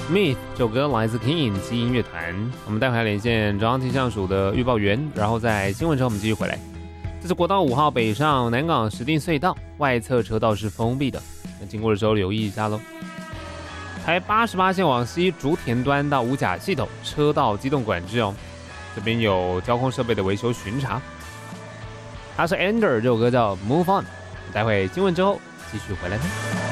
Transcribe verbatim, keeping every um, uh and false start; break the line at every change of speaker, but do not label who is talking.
Smith 这首歌来自 King 基音乐团。我们待会连线中央气象署的预报员，然后在新闻之后我们继续回来。这是国道五号北上南港石碇隧道外侧车道是封闭的，那经过的时候留意一下喽。台八十八线往西竹田端到五甲系统车道机动管制哦，这边有交通设备的维修巡查。他是 Ender 这首歌叫 Move On， 待会新闻之后继续回来。